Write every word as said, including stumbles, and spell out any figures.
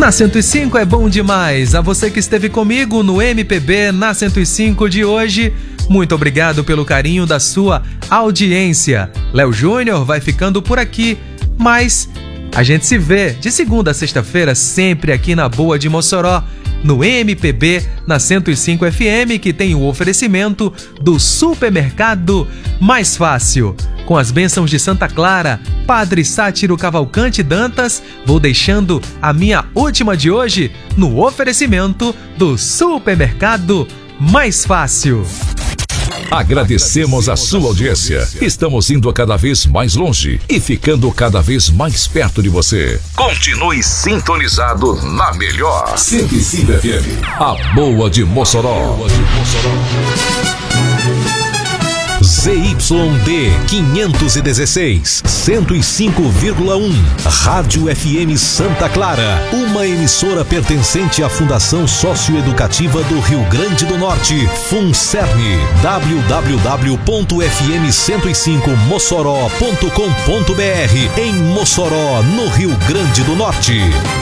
Na cento e cinco é bom demais. A você que esteve comigo no M P B na cento e cinco de hoje, muito obrigado pelo carinho da sua audiência. Léo Júnior vai ficando por aqui, mas a gente se vê de segunda a sexta-feira sempre aqui na Boa de Mossoró, no M P B na cento e cinco F M, que tem o oferecimento do Supermercado Mais Fácil. Com as bênçãos de Santa Clara, Padre Sátiro Cavalcante Dantas, vou deixando a minha última de hoje no oferecimento do Supermercado Mais Fácil. Agradecemos a sua audiência. Estamos indo a cada vez mais longe e ficando cada vez mais perto de você. Continue sintonizado na melhor cento e cinco F M, a Boa de Mossoró. Z Y D quinhentos e dezesseis, cento e cinco vírgula um, Rádio F M Santa Clara, uma emissora pertencente à Fundação Socioeducativa do Rio Grande do Norte, FUNCERN, w w w ponto f m cento e cinco mossoró ponto com ponto b r, em Mossoró, no Rio Grande do Norte.